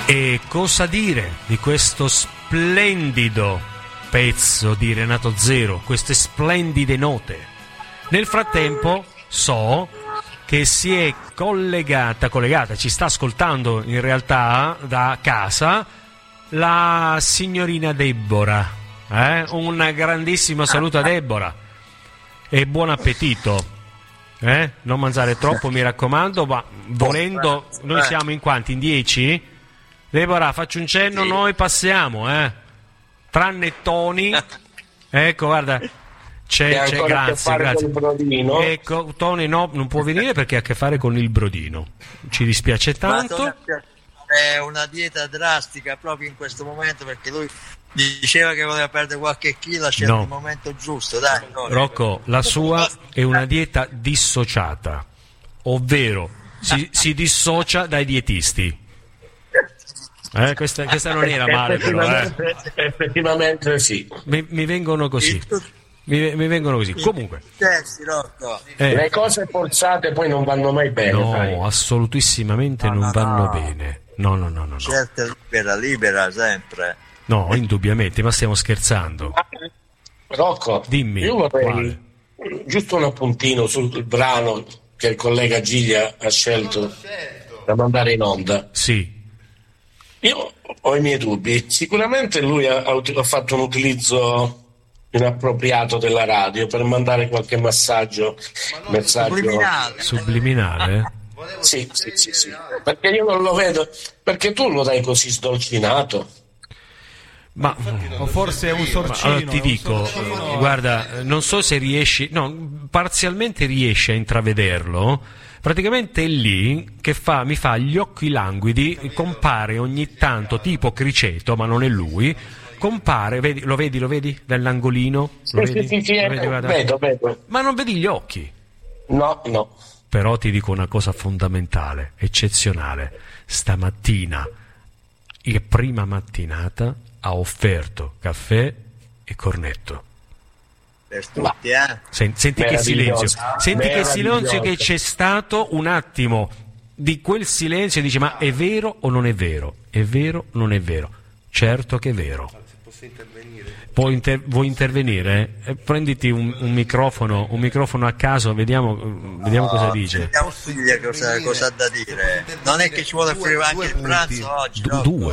E cosa dire di questo splendido pezzo di Renato Zero, queste splendide note? Nel frattempo so che si è collegata, ci sta ascoltando in realtà da casa la signorina Deborah. Un grandissimo saluto a Deborah e buon appetito. Non mangiare troppo, mi raccomando, ma volendo, noi siamo in quanti? In 10? Deborah, faccio un cenno, sì. Noi passiamo, tranne Tony. Ecco, guarda, c'è grazie. Ecco, Tony no, non può venire perché ha a che fare con il brodino. Ci dispiace tanto. È una dieta drastica proprio in questo momento, perché lui diceva che voleva perdere qualche chilo, ha scelto il momento giusto. Dai, Rocco, la sua è una dieta dissociata, ovvero si dissocia dai dietisti. Questa non era male, però. Effettivamente sì. Mi vengono così. Mi vengono così. Comunque, le cose forzate poi non vanno mai bene. No, assolutissimamente non vanno bene. No. Certo, libera sempre. No, indubbiamente, ma stiamo scherzando. Rocco, dimmi. Io vorrei giusto un appuntino sul brano che il collega Giglia ha scelto da mandare in onda. Sì. Io ho i miei dubbi. Sicuramente lui ha fatto un utilizzo inappropriato della radio per mandare qualche messaggio subliminale. Sì. Perché io non lo vedo, perché tu lo dai così sdolcinato. Ma o forse è un sorcino. Allora ti dico, guarda, non so se riesci, parzialmente riesci a intravederlo. Praticamente è lì che mi fa gli occhi languidi, compare ogni tanto tipo Criceto, ma non è lui. Compare, lo vedi dall'angolino? Sì, vedo. Ma non vedi gli occhi? No. Però ti dico una cosa fondamentale, eccezionale. Stamattina, in prima mattinata, ha offerto caffè e cornetto. Per tutti, Senti che silenzio. Senti che silenzio che c'è stato un attimo di quel silenzio e dice: ma è vero o non è vero? È vero o non è vero? Certo che è vero. Vuoi intervenire? Prenditi un microfono a caso, vediamo cosa dice. Vediamo cosa ha da dire. Non è che ci vuole offrire anche il pranzo oggi. Due.